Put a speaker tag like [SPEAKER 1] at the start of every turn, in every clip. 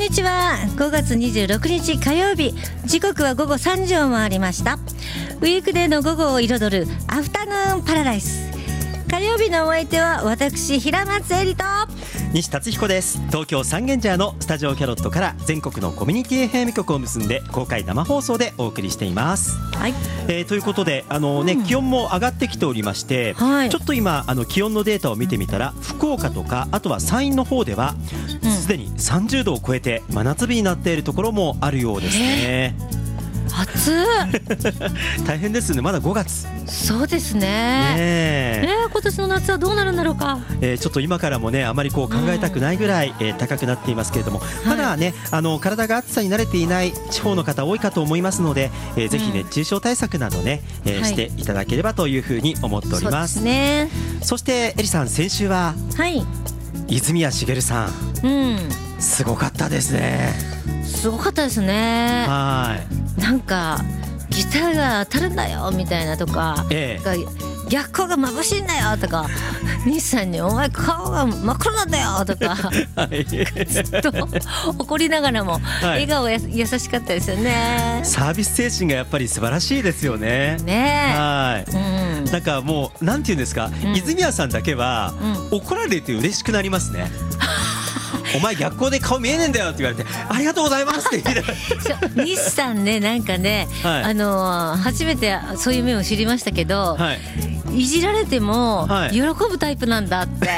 [SPEAKER 1] にちは。5月26日火曜日、時刻は午後3時を回りました。ウィークデーの午後を彩るアフタヌーンパラダイス。火曜日のお相手は私平松絵里と
[SPEAKER 2] 西達彦です。東京三軒茶屋のスタジオキャロットから全国のコミュニティ FM 局を結んで公開生放送でお送りしています。
[SPEAKER 1] はい、
[SPEAKER 2] ということで気温も上がってきておりまして、
[SPEAKER 1] はい、
[SPEAKER 2] ちょっと今気温のデータを見てみたら、福岡とかあとは山陰の方ではすでに30度を超えて真夏日になっているところもあるようですね。
[SPEAKER 1] 暑い
[SPEAKER 2] 大変ですね。まだ5月。
[SPEAKER 1] そうですね。今年の夏はどうなるんだろうか。
[SPEAKER 2] ちょっと今からもね、あまりこう考えたくないぐらい、高くなっていますけれども、まだね、体が暑さに慣れていない地方の方多いかと思いますので、ぜひ熱中症対策などね、していただければというふうに思っております。
[SPEAKER 1] そうですね。
[SPEAKER 2] そしてエリさん、先週は、はい、泉谷しげるさん、すごかったですね。
[SPEAKER 1] すごかったですね。
[SPEAKER 2] はい、
[SPEAKER 1] なんかギターが当たるんだよみたいなとか、逆光が眩しいんだよとか、西さんにお前顔が真っ黒なんだよとか、ずっと怒りながらも笑顔が優しかったですよね。
[SPEAKER 2] サービス精神がやっぱり素晴らしいですよね。はい、なんかもうなんていうんですか、泉谷さんだけは、怒られて嬉しくなりますね。お前逆光で顔見えねえんだよって言われて、ありがとうございますって言って
[SPEAKER 1] 西さんね、なんかね、初めてそういう面を知りましたけど、いじられても喜ぶタイプなんだって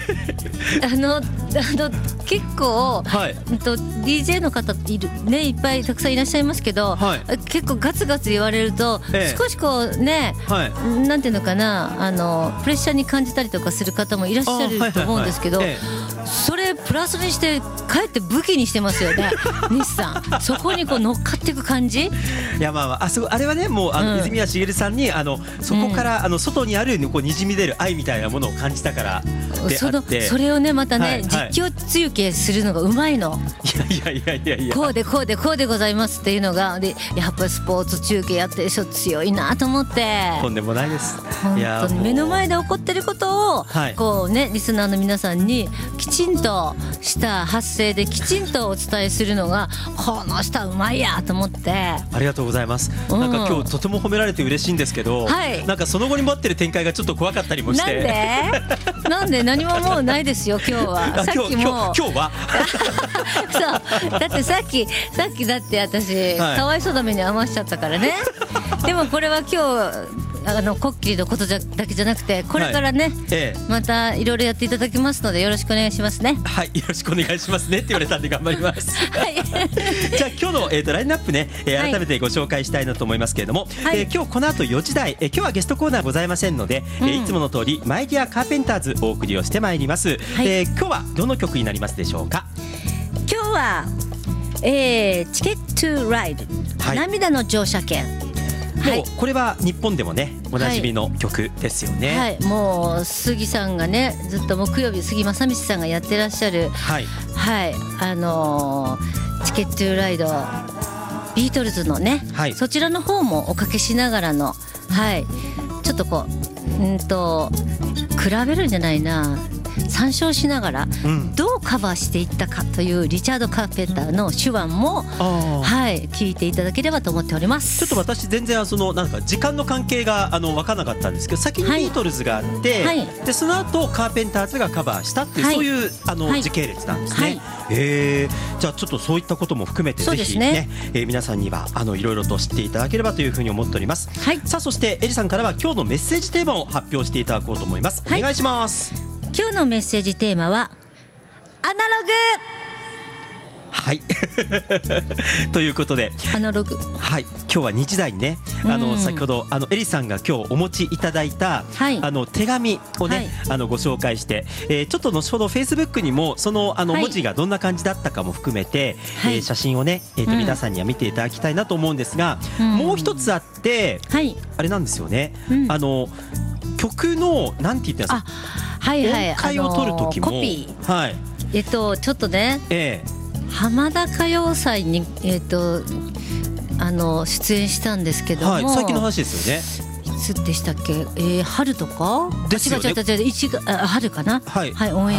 [SPEAKER 1] 結構、DJ の方いるね、いっぱいたくさんいらっしゃいますけど、結構ガツガツ言われると、少しこうね、なんていうのかな、プレッシャーに感じたりとかする方もいらっしゃると思うんですけど、それプラスにしてかえって武器にしてますよね。西さん、そこにこう乗っかっていく感じ。い
[SPEAKER 2] や、あれはね、もう泉谷しげるさんにそこから外にあるこうにじみ出る愛みたいなものを感じたからであって、
[SPEAKER 1] それをね、またね、実況中継するのがうまいの。
[SPEAKER 2] いや
[SPEAKER 1] こうでこうでこうでございますっていうのがで、やっぱりスポーツ中継やってる人強いなと思って。
[SPEAKER 2] とんでもないです。
[SPEAKER 1] 本当に目の前で起こってることを、こうね、リスナーの皆さんにきちんとした発声できちんとお伝えするのが、この人はうまいやと思って。
[SPEAKER 2] ありがとうございます。なんか今日とても褒められて嬉しいんですけど、なんかその後に待ってる展開がちょっと怖かったりもして。
[SPEAKER 1] なんで何ももうないですよ今日は。さっきも
[SPEAKER 2] 今日は
[SPEAKER 1] そうだってさっきだって私、かわいそうな目に遭わしちゃったからね。でもこれは今日コッキリのことだけじゃなくて、これからね、またいろいろやっていただきますので、よろしくお願いしますね。
[SPEAKER 2] はい、よろしくお願いしますねって言われたんで頑張ります。じゃあ今日の、ラインナップね、改めてご紹介したいなと思いますけれども、今日この後4時台、今日はゲストコーナーございませんので、いつもの通りマイディアカーペンターズお送りをしてまいります。今日はどの曲になりますでしょうか。
[SPEAKER 1] 今日は、チケットライド、涙の乗車券。
[SPEAKER 2] もうこれは日本でもね、おなじみの曲ですよね。
[SPEAKER 1] もう杉さんがね、ずっと木曜日杉正道さんがやってらっしゃる、チケットライド、ビートルズのね、そちらの方もおかけしながらの、ちょっとこう比べるんじゃないな、参照しながらどうカバーしていったかというリチャード・カーペンターの手腕も聞いていただければと思っております。
[SPEAKER 2] ちょっと私全然なんか時間の関係が分からなかったんですけど、先にビートルズがあって、でその後カーペンターズがカバーしたっていう、そういう時系列なんですね。じゃあちょっとそういったことも含めてぜひね、皆さんにはいろいろと知っていただければというふうに思っております。さあそしてエリさんからは今日のメッセージテーマを発表していただこうと思います。お願いします。
[SPEAKER 1] 今日のメッセージテーマはアナログ。
[SPEAKER 2] ということで、
[SPEAKER 1] アナログ、
[SPEAKER 2] 今日は2時台にね、先ほどエリさんが今日お持ちいただいた、手紙をね、ご紹介して、ちょっと後ほどフェイスブックにもその文字がどんな感じだったかも含めて、写真をね、皆さんには見ていただきたいなと思うんですが、もう一つあって、あれなんですよね、曲のなんて言ってんですか、音階を取る時も
[SPEAKER 1] コピー、ちょっとね、浜田歌謡祭に出演したんですけども、
[SPEAKER 2] 最近の話ですよね。
[SPEAKER 1] いつでしたっけ、春とか
[SPEAKER 2] ですよね。
[SPEAKER 1] 春かな、オンエア